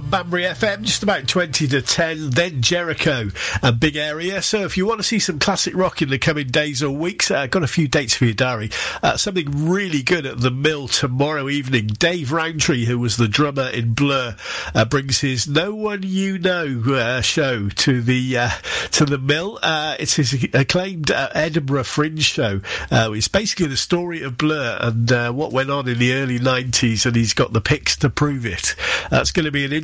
Banbury FM, just about 20 to 10, then Jericho and Big Area. So if you want to see some classic rock in the coming days or weeks, I've got a few dates for your diary. Something really good at the Mill tomorrow evening. Dave Rowntree, who was the drummer in Blur, brings his No One You Know show to the Mill. It's his acclaimed Edinburgh Fringe show. It's basically the story of Blur and what went on in the early 90s, and he's got the pics to prove it. That's going to be an